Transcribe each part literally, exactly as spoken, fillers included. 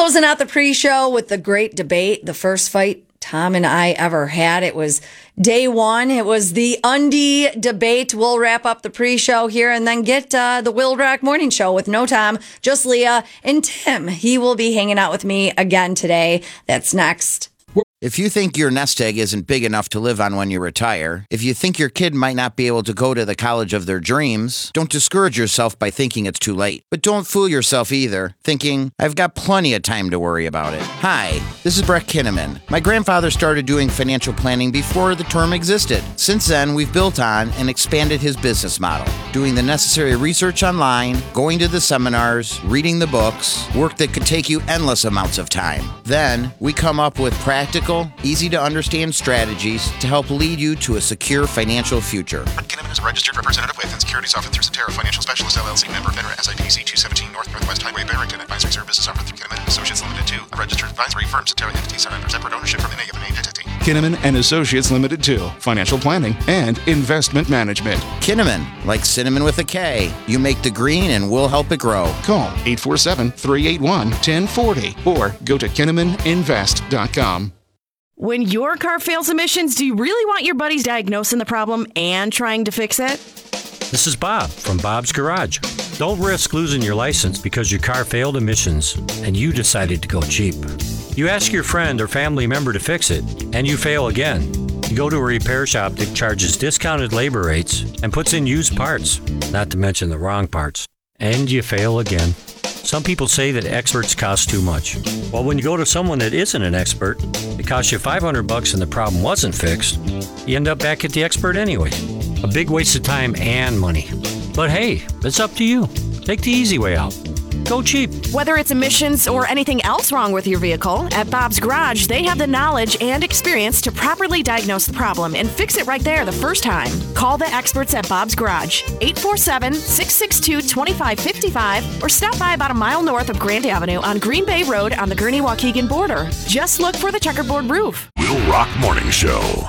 Closing out the pre-show with the great debate, the first fight Tom and I ever had. It was day one. It was the Undie debate. We'll wrap up the pre-show here and then get uh, the Will Rock Morning Show with no Tom, just Leah and Tim. He will be hanging out with me again today. That's next. If you think your nest egg isn't big enough to live on when you retire, if you think your kid might not be able to go to the college of their dreams, don't discourage yourself by thinking it's too late. But don't fool yourself either, thinking, I've got plenty of time to worry about it. Hi, this is Brett Kinnaman. My grandfather started doing financial planning before the term existed. Since then, we've built on and expanded his business model, doing the necessary research online, going to the seminars, reading the books, work that could take you endless amounts of time. Then, we come up with practical, easy-to-understand strategies to help lead you to a secure financial future. Brett Kinnaman is a registered representative with and securities offered through Cetera Financial Specialist, L L C, member FINRA, S I P C two seventeen North Northwest Highway, Barrington. Advisory services offered through Kinnaman and Associates Limited two, a registered advisory firm. Cetera entities are under separate ownership from any of an entity. Kinnaman and Associates Limited two, financial planning and investment management. Kinnaman, like cinnamon with a K. You make the green and we'll help it grow. Call eight four seven, three eight one, one zero four zero or go to kinnaman invest dot com. When your car fails emissions, do you really want your buddies diagnosing the problem and trying to fix it? This is Bob from Bob's Garage. Don't risk losing your license because your car failed emissions and you decided to go cheap. You ask your friend or family member to fix it, and you fail again. You go to a repair shop that charges discounted labor rates and puts in used parts, not to mention the wrong parts, and you fail again. Some people say that experts cost too much. Well, when you go to someone that isn't an expert, it costs you five hundred bucks and the problem wasn't fixed, you end up back at the expert anyway. A big waste of time and money. But hey, it's up to you. Take the easy way out. Go cheap. Whether it's emissions or anything else wrong with your vehicle, at Bob's Garage, they have the knowledge and experience to properly diagnose the problem and fix it right there the first time. Call the experts at Bob's Garage, eight four seven, six six two, two five five five, or stop by about a mile north of Grand Avenue on Green Bay Road on the Gurnee-Waukegan border. Just look for the checkerboard roof. Will Rock Morning Show.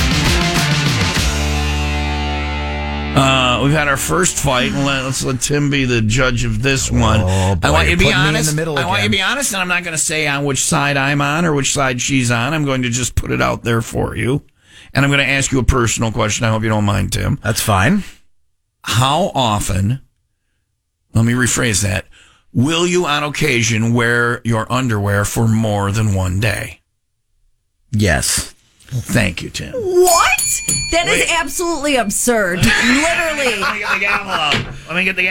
Uh, we've had our first fight. Let's let Tim be the judge of this one. Oh, boy, I want you to be honest. In the middle I want you to be honest, and I'm not going to say on which side I'm on or which side she's on. I'm going to just put it out there for you. And I'm going to ask you a personal question. I hope you don't mind, Tim. That's fine. How often, let me rephrase that, will you on occasion wear your underwear for more than one day? Yes. Thank you, Tim. What? That Wait. is absolutely absurd. Literally. Let me get the gavel out. Let me get the gavel